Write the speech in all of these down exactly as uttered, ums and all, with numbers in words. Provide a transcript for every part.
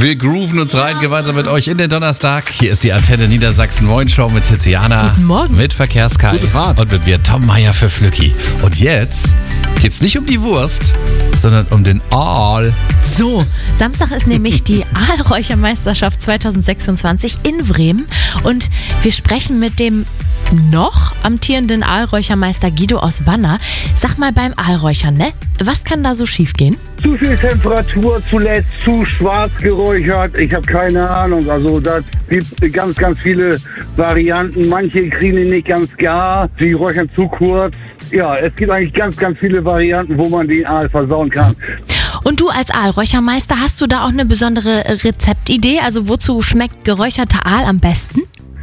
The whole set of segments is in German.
Wir grooven uns rein gemeinsam mit euch in den Donnerstag. Hier ist die Antenne Niedersachsen Moin Show mit Tiziana. Guten Morgen. Mit Verkehrskai. Gute Fahrt. Und mit mir Tom Meier für Flücki. Und jetzt geht's nicht um die Wurst, sondern um den Aal. So, Samstag ist nämlich die Aalräuchermeisterschaft zwanzig sechsundzwanzig in Bremen. Und wir sprechen mit dem noch amtierenden Aalräuchermeister Guido aus Wanner. Sag mal beim Aalräuchern, ne? Was kann da so schief gehen? Zu viel Temperatur, zuletzt zu schwarz geräuchert. Ich habe keine Ahnung. Also da gibt ganz, ganz viele Varianten. Manche kriegen ihn nicht ganz gar. Sie räuchern zu kurz. Ja, es gibt eigentlich ganz, ganz viele Varianten, wo man den Aal versauen kann. Und du als Aalräuchermeister, hast du da auch eine besondere Rezeptidee? Also wozu schmeckt geräucherter Aal am besten?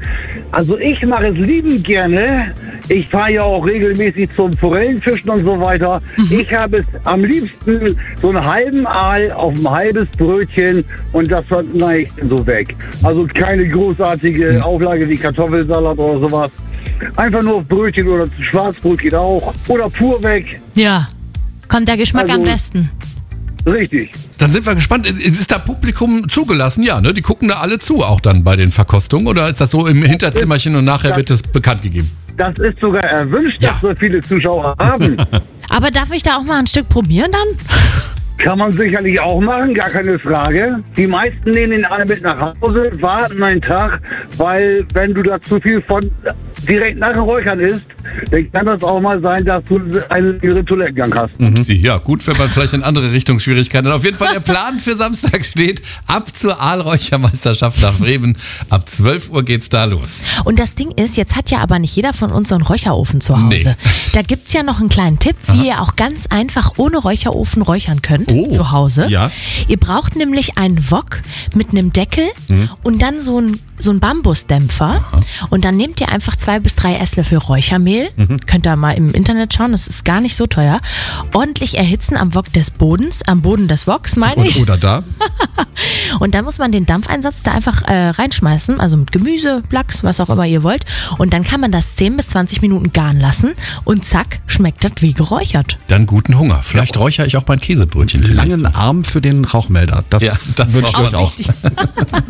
Also ich mache es liebend gerne. Ich fahre ja auch regelmäßig zum Forellenfischen und so weiter. Mhm. Ich habe es am liebsten so einen halben Aal auf ein halbes Brötchen und das neige ich so weg. Also keine großartige mhm. Auflage wie Kartoffelsalat oder sowas. Einfach nur auf Brötchen oder Schwarzbrot geht auch. Oder pur weg. Ja, kommt der Geschmack Also, am besten. Richtig. Dann sind wir gespannt. Ist da Publikum zugelassen? Ja, ne? Die gucken da alle zu, auch dann bei den Verkostungen? Oder ist das so im Hinterzimmerchen und nachher wird es bekannt gegeben? Das ist sogar erwünscht, Ja. dass so viele Zuschauer haben. Aber darf ich da auch mal ein Stück probieren dann? Kann man sicherlich auch machen, gar keine Frage. Die meisten nehmen ihn alle mit nach Hause, warten einen Tag, weil wenn du da zu viel von direkt nach dem Räuchern isst, dann kann das auch mal sein, dass du einen längeren Toilettengang hast. Sie, ja, gut, wenn man vielleicht in andere Richtung Schwierigkeiten hat. Auf jeden Fall der Plan für Samstag steht. Ab zur Aalräuchermeisterschaft nach Bremen. Ab zwölf Uhr geht's da los. Und das Ding ist, jetzt hat ja aber nicht jeder von uns so einen Räucherofen zu Hause. Nee. Da gibt's ja noch einen kleinen Tipp, wie Aha. ihr auch ganz einfach ohne Räucherofen räuchern könnt Oh, zu Hause. ja. Ihr braucht nämlich einen Wok mit einem Deckel Mhm. und dann so ein so ein Bambusdämpfer. Aha. Und dann nehmt ihr einfach zwei bis drei Esslöffel Räuchermehl. Mhm. Könnt ihr mal im Internet schauen, das ist gar nicht so teuer. Ordentlich erhitzen am Wok des Bodens, am Boden des Woks, meine ich. Oder da? Und dann muss man den Dampfeinsatz da einfach äh, reinschmeißen, also mit Gemüse, Lachs, was auch immer ihr wollt. Und dann kann man das zehn bis zwanzig Minuten garen lassen und zack, schmeckt das wie geräuchert. Dann guten Hunger. Vielleicht räuchere ich auch mein Käsebrötchen. Langen Arm für den Rauchmelder. Das, Ja, das wünsche ich braucht euch man auch. Richtig.